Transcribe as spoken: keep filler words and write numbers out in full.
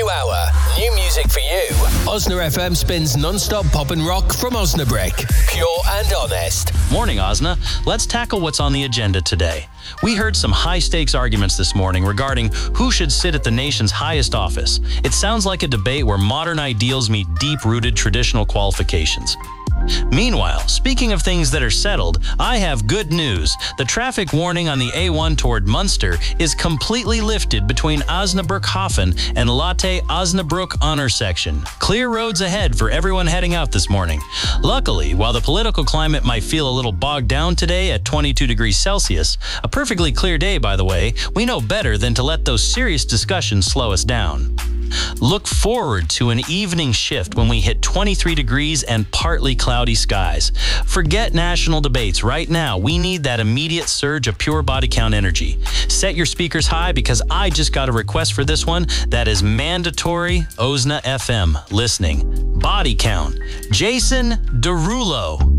hour. New music for you. Osna F M spins non-stop pop and rock from Osnabrück. Pure and honest. Morning, Osna. Let's tackle what's on the agenda today. We heard some high-stakes arguments this morning regarding who should sit at the nation's highest office. It sounds like a debate where modern ideals meet deep-rooted traditional qualifications. Meanwhile, speaking of things that are settled, I have good news. The traffic warning on the A one toward Munster is completely lifted between Osnabrück-Hafen and Lotte Osnabrück Honor Section. Clear roads ahead for everyone heading out this morning. Luckily, while the political climate might feel a little bogged down today at twenty-two degrees Celsius, a perfectly clear day by the way, we know better than to let those serious discussions slow us down. Look forward to an evening shift when we hit twenty-three degrees and partly cloudy skies. Forget national debates. Right now, we need that immediate surge of pure body count energy. Set your speakers high because I just got a request for this one that is mandatory Osna F M listening. Body count. Jason Derulo.